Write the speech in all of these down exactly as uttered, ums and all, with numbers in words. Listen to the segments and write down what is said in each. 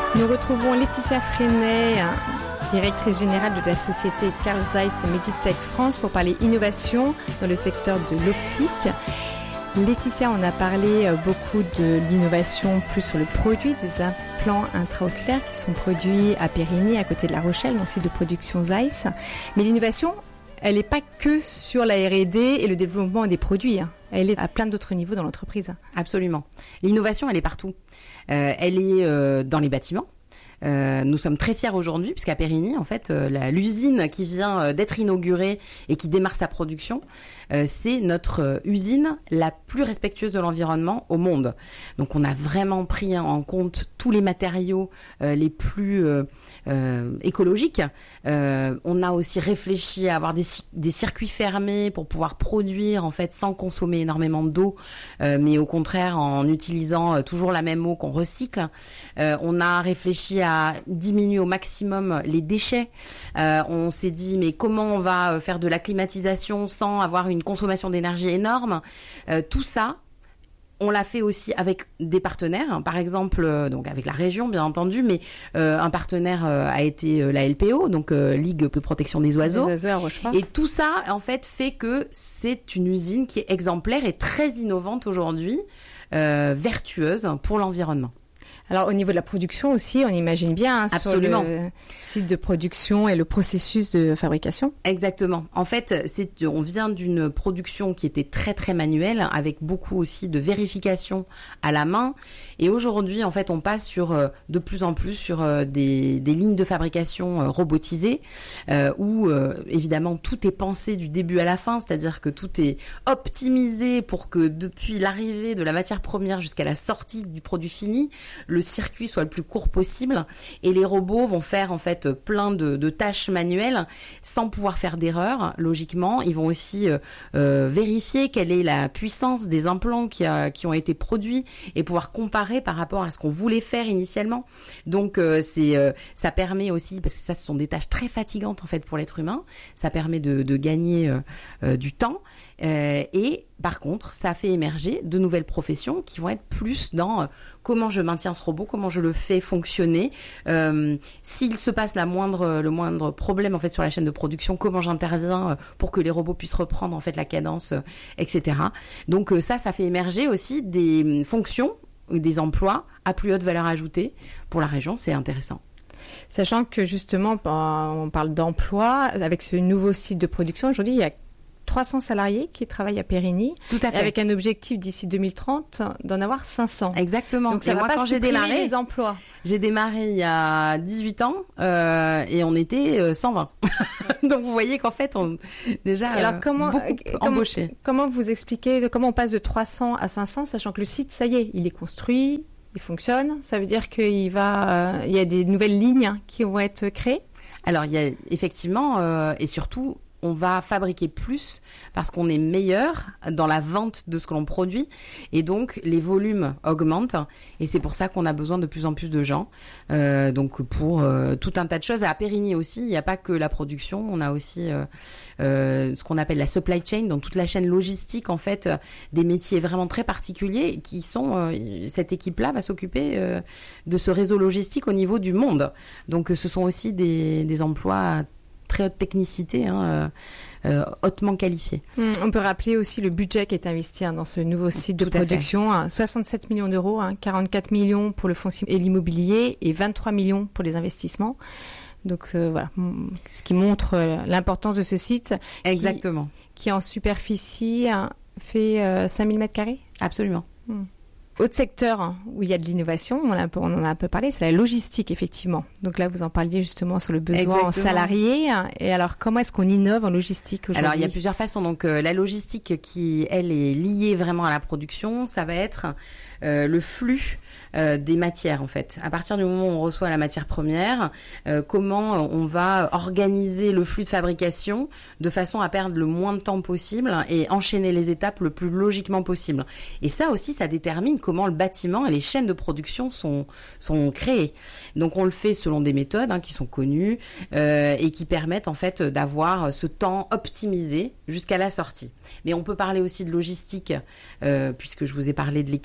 Nous retrouvons Laetitia Freinet, directrice générale de la société Carl Zeiss Meditech France, pour parler innovation dans le secteur de l'optique. Laetitia, on a parlé beaucoup de l'innovation plus sur le produit des implants intraoculaires qui sont produits à Périgny, à côté de La Rochelle, donc site de production Zeiss. Mais l'innovation, elle n'est pas que sur la R et D et le développement des produits. Elle est à plein d'autres niveaux dans l'entreprise. Absolument. L'innovation, elle est partout. Euh, elle est euh, dans les bâtiments. Euh, nous sommes très fiers aujourd'hui puisqu'à Périgny, en fait, euh, la, l'usine qui vient euh, d'être inaugurée et qui démarre sa production, euh, c'est notre euh, usine la plus respectueuse de l'environnement au monde. Donc, on a vraiment pris en compte tous les matériaux euh, les plus euh, euh, écologiques. Euh, on a aussi réfléchi à avoir des, des circuits fermés pour pouvoir produire en fait sans consommer énormément d'eau, euh, mais au contraire en utilisant euh, toujours la même eau qu'on recycle. Euh, on a réfléchi à à diminuer au maximum les déchets. Euh, on s'est dit, mais comment on va faire de la climatisation sans avoir une consommation d'énergie énorme ? euh, Tout ça, on l'a fait aussi avec des partenaires, par exemple, euh, donc avec la région, bien entendu, mais euh, un partenaire euh, a été euh, la L P O, donc euh, Ligue de protection des oiseaux. Des oiseaux à Rochefort. Et tout ça, en fait, fait que c'est une usine qui est exemplaire et très innovante aujourd'hui, euh, vertueuse pour l'environnement. Alors, au niveau de la production aussi, on imagine bien hein, sur le site de production et le processus de fabrication. Exactement. En fait, c'est, on vient d'une production qui était très, très manuelle, avec beaucoup aussi de vérification à la main. Et aujourd'hui, en fait, on passe sur, de plus en plus sur des, des lignes de fabrication robotisées, euh, où, euh, évidemment, tout est pensé du début à la fin, c'est-à-dire que tout est optimisé pour que, depuis l'arrivée de la matière première jusqu'à la sortie du produit fini, le circuit soit le plus court possible, et les robots vont faire en fait plein de, de tâches manuelles sans pouvoir faire d'erreurs. Logiquement, ils vont aussi euh, euh, vérifier quelle est la puissance des implants qui, a, qui ont été produits et pouvoir comparer par rapport à ce qu'on voulait faire initialement. Donc euh, c'est euh, ça permet aussi, parce que ça ce sont des tâches très fatigantes en fait pour l'être humain, ça permet de, de gagner euh, euh, du temps. Euh, et par contre, ça fait émerger de nouvelles professions qui vont être plus dans euh, comment je maintiens ce robot, comment je le fais fonctionner. Euh, s'il se passe la moindre, le moindre problème en fait sur la chaîne de production, comment j'interviens euh, pour que les robots puissent reprendre en fait la cadence, euh, et cetera. Donc euh, ça, ça fait émerger aussi des fonctions, des emplois à plus haute valeur ajoutée pour la région. C'est intéressant. Sachant que justement, on parle d'emploi avec ce nouveau site de production. Aujourd'hui, il y a trois cents salariés qui travaillent à Périgny. Tout à fait. Avec un objectif d'ici deux mille trente d'en avoir cinq cents. Exactement. Donc ça et va moi, pas quand j'ai démarré, les emplois. J'ai démarré il y a dix-huit ans euh, et on était euh, cent vingt. Donc vous voyez qu'en fait, on déjà alors, euh, comment, beaucoup euh, embauché. Comment, comment vous expliquez, comment on passe de trois cents à cinq cents, sachant que le site, ça y est, il est construit, il fonctionne. Ça veut dire qu'il va, euh, il y a des nouvelles lignes qui vont être créées. Alors il y a effectivement euh, et surtout, on va fabriquer plus parce qu'on est meilleur dans la vente de ce que l'on produit et donc les volumes augmentent et c'est pour ça qu'on a besoin de plus en plus de gens. Euh, donc pour euh, tout un tas de choses. À Périgny aussi, il n'y a pas que la production, on a aussi euh, euh, ce qu'on appelle la supply chain, donc toute la chaîne logistique en fait, des métiers vraiment très particuliers qui sont, euh, cette équipe-là va s'occuper euh, de ce réseau logistique au niveau du monde. Donc ce sont aussi des, des emplois très haute technicité, hein, euh, euh, hautement qualifiée. Mmh, on peut rappeler aussi le budget qui est investi hein, dans ce nouveau site de Tout production, hein, soixante-sept millions d'euros, hein, quarante-quatre millions pour le foncier et l'immobilier et vingt-trois millions pour les investissements. Donc euh, voilà, ce qui montre euh, l'importance de ce site. Exactement. Qui, qui en superficie hein, fait euh, cinq mille mètres carrés. Absolument. Mmh. Autre secteur où il y a de l'innovation, on, a, on en a un peu parlé, c'est la logistique, effectivement. Donc là, vous en parliez justement sur le besoin Exactement. En salariés. Et alors, comment est-ce qu'on innove en logistique aujourd'hui ? Alors, il y a plusieurs façons. Donc, euh, la logistique qui, elle, est liée vraiment à la production, ça va être euh, le flux euh, des matières, en fait. À partir du moment où on reçoit la matière première, euh, comment on va organiser le flux de fabrication de façon à perdre le moins de temps possible et enchaîner les étapes le plus logiquement possible. Et ça aussi, ça détermine comment le bâtiment et les chaînes de production sont, sont créées. Donc, on le fait selon des méthodes hein, qui sont connues euh, et qui permettent en fait d'avoir ce temps optimisé jusqu'à la sortie. Mais on peut parler aussi de logistique, euh, puisque je vous ai parlé de l'équipe là qui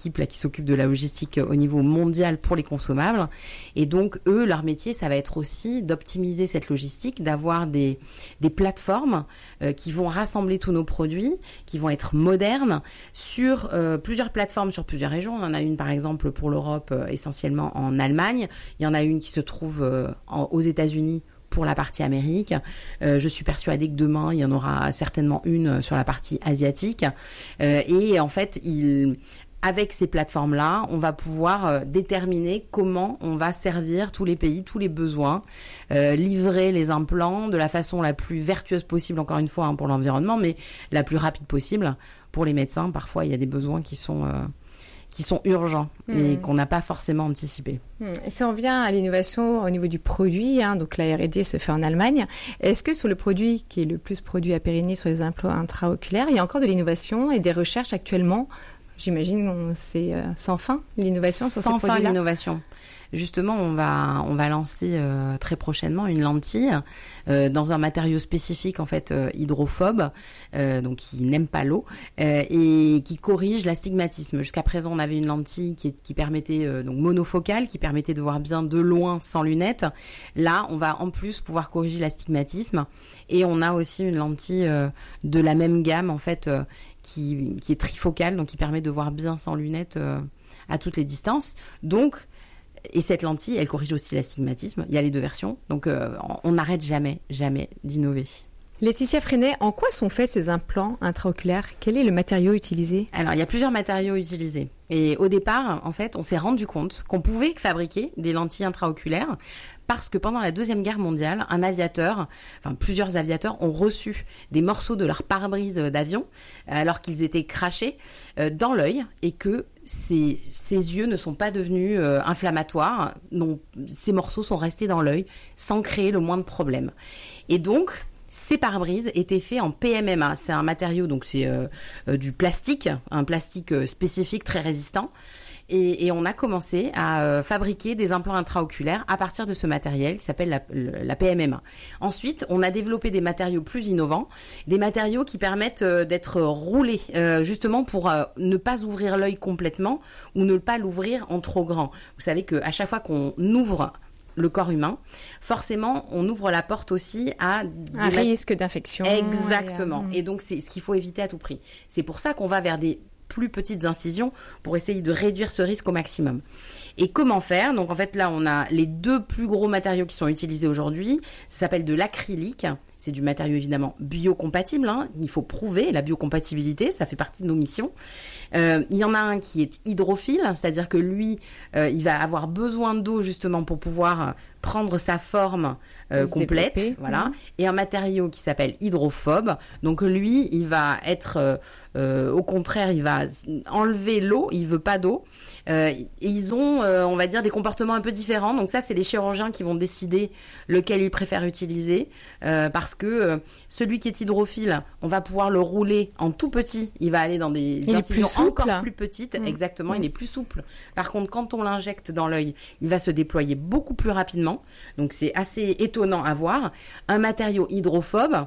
s'occupent de la logistique au niveau mondial pour les consommables. Et donc, eux, leur métier, ça va être aussi d'optimiser cette logistique, d'avoir des, des plateformes euh, qui vont rassembler tous nos produits, qui vont être modernes, sur euh, plusieurs plateformes, sur plusieurs régions. On en a une, par exemple, pour l'Europe, euh, essentiellement en Allemagne. Il y en a une qui se trouve euh, en, aux États-Unis, pour la partie Amérique. Euh, je suis persuadée que demain, il y en aura certainement une sur la partie asiatique. Euh, et en fait, il, avec ces plateformes-là, on va pouvoir euh, déterminer comment on va servir tous les pays, tous les besoins, euh, livrer les implants de la façon la plus vertueuse possible, encore une fois, hein, pour l'environnement, mais la plus rapide possible pour les médecins. Parfois, il y a des besoins qui sont... Euh, qui sont urgents mmh. et qu'on n'a pas forcément anticipés. Mmh. Et si on vient à l'innovation au niveau du produit, hein, donc la R et D se fait en Allemagne, est-ce que sur le produit qui est le plus produit à Périgny, sur les implants intraoculaires, il y a encore de l'innovation et des recherches actuellement? J'imagine que c'est euh, sans fin, l'innovation sur ces produits-là. Sans fin, l'innovation. Justement, on va, on va lancer euh, très prochainement une lentille euh, dans un matériau spécifique, en fait, euh, hydrophobe, euh, donc qui n'aime pas l'eau, euh, et qui corrige l'astigmatisme. Jusqu'à présent, on avait une lentille qui, qui permettait, euh, donc monofocale, qui permettait de voir bien de loin sans lunettes. Là, on va en plus pouvoir corriger l'astigmatisme. Et on a aussi une lentille euh, de la même gamme, en fait, euh, qui, qui est trifocale, donc qui permet de voir bien sans lunettes euh, à toutes les distances. Donc, et cette lentille, elle corrige aussi l'astigmatisme. Il y a les deux versions. Donc, euh, on n'arrête jamais, jamais d'innover. Laetitia Freinet, en quoi sont faits ces implants intraoculaires? Quel est le matériau utilisé? Alors, il y a plusieurs matériaux utilisés. Et au départ, en fait, on s'est rendu compte qu'on pouvait fabriquer des lentilles intraoculaires parce que pendant la Deuxième Guerre mondiale, un aviateur, enfin plusieurs aviateurs ont reçu des morceaux de leur pare-brise d'avion alors qu'ils étaient crachés euh, dans l'œil et que ces, ces yeux ne sont pas devenus euh, inflammatoires. Non, ces morceaux sont restés dans l'œil sans créer le moindre problème. Et donc, ces pare-brises étaient faits en P M M A. C'est un matériau, donc c'est euh, euh, du plastique, un plastique euh, spécifique très résistant. Et, et on a commencé à euh, fabriquer des implants intraoculaires à partir de ce matériel qui s'appelle la, la P M M A. Ensuite, on a développé des matériaux plus innovants, des matériaux qui permettent euh, d'être roulés, euh, justement pour euh, ne pas ouvrir l'œil complètement ou ne pas l'ouvrir en trop grand. Vous savez qu'à chaque fois qu'on ouvre le corps humain, forcément, on ouvre la porte aussi à... un risque d'infection. Exactement. Et, euh... et donc, c'est ce qu'il faut éviter à tout prix. C'est pour ça qu'on va vers des plus petites incisions pour essayer de réduire ce risque au maximum. Et comment faire? Donc, en fait, là, on a les deux plus gros matériaux qui sont utilisés aujourd'hui. Ça s'appelle de l'acrylique. C'est du matériau évidemment biocompatible. Hein. Il faut prouver la biocompatibilité, ça fait partie de nos missions. Euh, il y en a un qui est hydrophile, c'est-à-dire que lui, euh, il va avoir besoin d'eau justement pour pouvoir prendre sa forme euh, complète. Développer. Voilà. Mmh. Et un matériau qui s'appelle hydrophobe. Donc lui, il va être, euh, euh, au contraire, il va enlever l'eau, il veut pas d'eau. Euh, et ils ont, euh, on va dire, des comportements un peu différents. Donc ça, c'est les chirurgiens qui vont décider lequel ils préfèrent utiliser. Euh, parce que euh, celui qui est hydrophile, on va pouvoir le rouler en tout petit. Il va aller dans des il incisions plus souple, encore plus petites. Mmh. Exactement, mmh. Il est plus souple. Par contre, quand on l'injecte dans l'œil, il va se déployer beaucoup plus rapidement. Donc c'est assez étonnant à voir. Un matériau hydrophobe,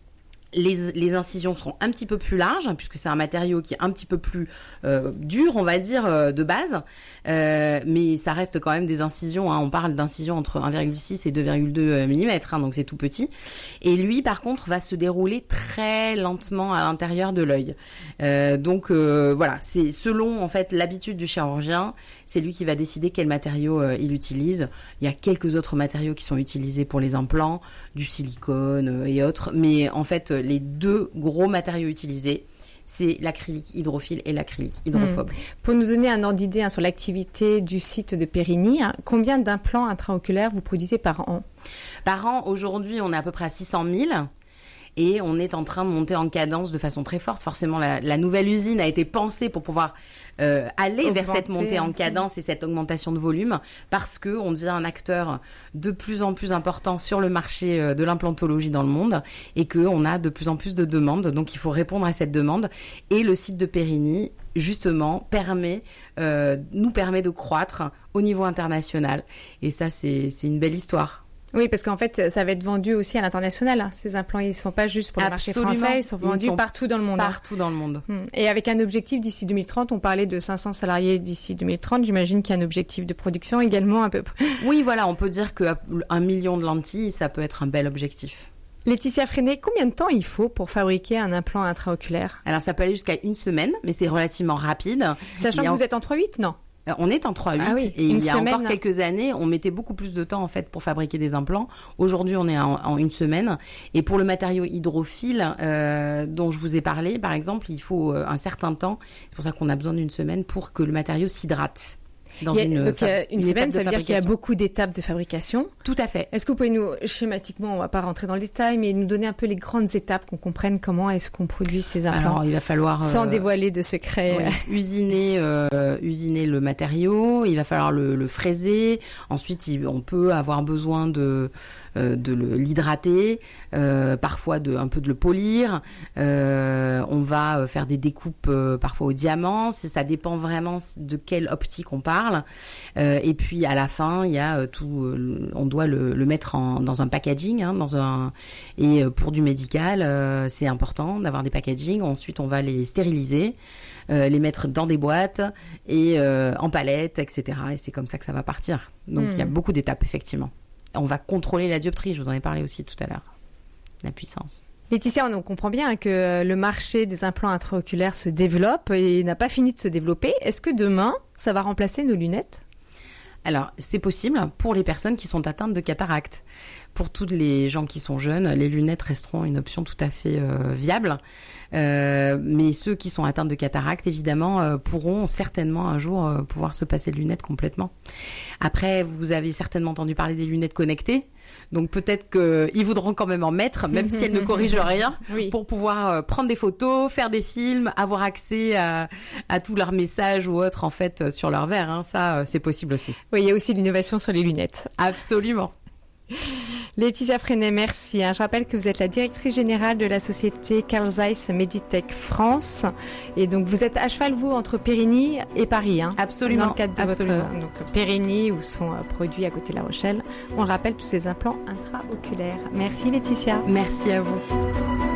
Les, les incisions seront un petit peu plus larges, puisque c'est un matériau qui est un petit peu plus euh, dur, on va dire, euh, de base. Euh, mais ça reste quand même des incisions. Hein, on parle d'incisions entre un virgule six et deux virgule deux millimètres, hein, donc c'est tout petit. Et lui, par contre, va se dérouler très lentement à l'intérieur de l'œil. Euh, donc euh, voilà, c'est selon en fait l'habitude du chirurgien, c'est lui qui va décider quel matériau euh, il utilise. Il y a quelques autres matériaux qui sont utilisés pour les implants, du silicone euh, et autres, mais en fait les deux gros matériaux utilisés, c'est l'acrylique hydrophile et l'acrylique hydrophobe. Mmh. Pour nous donner un ordre d'idée hein, sur l'activité du site de Périgny, hein, combien d'implants intraoculaires vous produisez par an? Par an, aujourd'hui, on est à peu près à six cent mille. Et on est en train de monter en cadence de façon très forte. Forcément, la, la nouvelle usine a été pensée pour pouvoir euh, aller Augmenter. vers cette montée en cadence et cette augmentation de volume, parce qu'on devient un acteur de plus en plus important sur le marché de l'implantologie dans le monde et qu'on a de plus en plus de demandes. Donc, il faut répondre à cette demande. Et le site de Périgny, justement, permet, euh, nous permet de croître au niveau international. Et ça, c'est, c'est une belle histoire. Oui, parce qu'en fait, ça va être vendu aussi à l'international. Hein. Ces implants, ils ne sont pas juste pour Absolument. le marché français, ils sont vendus ils sont partout dans le monde. Partout hein. dans le monde. Et avec un objectif d'ici deux mille trente, on parlait de cinq cents salariés d'ici deux mille trente. J'imagine qu'il y a un objectif de production également à peu près. Oui, voilà, on peut dire qu'un million de lentilles, ça peut être un bel objectif. Laetitia Freinet, combien de temps il faut pour fabriquer un implant intraoculaire ? Alors, ça peut aller jusqu'à une semaine, mais c'est relativement rapide. Sachant que vous êtes en trois huit, non ? On est en trois huit ah oui, et il y a semaine, encore quelques années, on mettait beaucoup plus de temps en fait pour fabriquer des implants. Aujourd'hui, on est en, en une semaine. Et pour le matériau hydrophile euh, dont je vous ai parlé, par exemple, il faut un certain temps. C'est pour ça qu'on a besoin d'une semaine pour que le matériau s'hydrate. Dans il y a, une, donc, il y a une, une semaine, ça veut dire qu'il y a beaucoup d'étapes de fabrication. Tout à fait. Est-ce que vous pouvez nous, schématiquement, on ne va pas rentrer dans le détail, mais nous donner un peu les grandes étapes, qu'on comprenne comment est-ce qu'on produit ces implants ? Alors, il va falloir... Sans euh, dévoiler de secrets. Oui, usiner, euh, usiner le matériau, il va falloir le, le fraiser. Ensuite, il, on peut avoir besoin de... de le, l'hydrater, euh, parfois de, un peu de le polir. Euh, on va faire des découpes euh, parfois au diamant. Ça dépend vraiment de quelle optique on parle. Euh, et puis à la fin, il y a tout. Euh, on doit le, le mettre en, dans un packaging, hein, dans un. Et pour du médical, euh, c'est important d'avoir des packaging. Ensuite, on va les stériliser, euh, les mettre dans des boîtes et euh, en palettes, et cetera. Et c'est comme ça que ça va partir. Donc il mmh. y a beaucoup d'étapes effectivement. On va contrôler la dioptrie, je vous en ai parlé aussi tout à l'heure, la puissance. Laetitia, on comprend bien que le marché des implants intraoculaires se développe et n'a pas fini de se développer. Est-ce que demain, ça va remplacer nos lunettes ? Alors, c'est possible pour les personnes qui sont atteintes de cataracte. Pour tous les gens qui sont jeunes, les lunettes resteront une option tout à fait euh, viable. Euh, mais ceux qui sont atteints de cataracte, évidemment, euh, pourront certainement un jour euh, pouvoir se passer de lunettes complètement. Après, vous avez certainement entendu parler des lunettes connectées. Donc peut-être qu'ils voudront quand même en mettre, même si elles ne corrigent rien, oui. pour pouvoir euh, prendre des photos, faire des films, avoir accès à, à tous leurs messages ou autres en fait sur leur verre. Hein. Ça, euh, c'est possible aussi. Oui, il y a aussi l'innovation sur les lunettes. Absolument. Laetitia Freinet, merci. Je rappelle que vous êtes la directrice générale de la société Carl Zeiss Meditech France. Et donc, vous êtes à cheval, vous, entre Périgny et Paris. Hein, absolument. Dans le cadre de absolument. votre donc, Périgny, où sont euh, produits à côté de La Rochelle. On rappelle tous ces implants intraoculaires. Merci, Laetitia. Merci à vous.